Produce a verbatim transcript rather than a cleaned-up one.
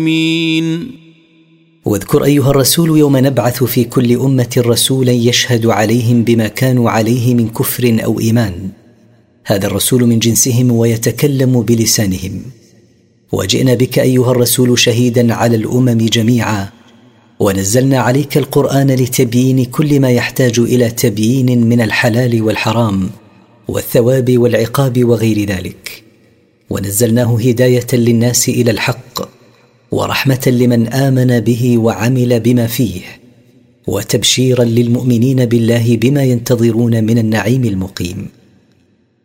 واذكر أيها الرسول يوم نبعث في كل أمة رسولا يشهد عليهم بما كانوا عليه من كفر أو إيمان، هذا الرسول من جنسهم ويتكلم بلسانهم. وجئنا بك أيها الرسول شهيدا على الأمم جميعا، ونزلنا عليك القرآن لتبيين كل ما يحتاج إلى تبيين من الحلال والحرام والثواب والعقاب وغير ذلك، ونزلناه هداية للناس إلى الحق ورحمة لمن آمن به وعمل بما فيه، وتبشيرا للمؤمنين بالله بما ينتظرون من النعيم المقيم.